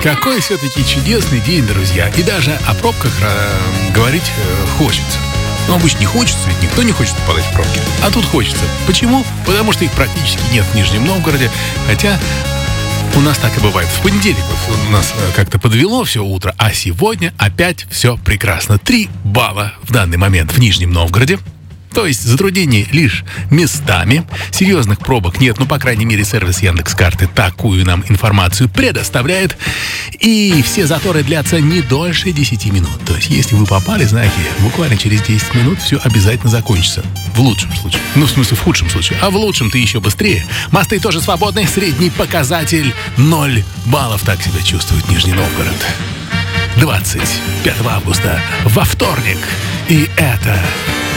Какой все-таки чудесный день, друзья. И даже о пробках говорить хочется. Но обычно не хочется, ведь никто не хочет попадать в пробки. А тут хочется. Почему? Потому что их практически нет в Нижнем Новгороде. Хотя у нас так и бывает. В понедельник у нас как-то подвело все утро, а сегодня опять все прекрасно. 3 балла в данный момент в Нижнем Новгороде. То есть затруднений лишь местами. Серьезных пробок нет, по крайней мере, сервис Яндекс.Карты такую нам информацию предоставляет. И все заторы длятся не дольше 10 минут. То есть, если вы попали, знаете, буквально через 10 минут все обязательно закончится. В лучшем случае. В смысле, в худшем случае. А в лучшем-то еще быстрее. Мосты тоже свободны. Средний показатель 0 баллов. Так себя чувствует Нижний Новгород. 25 августа во вторник. И это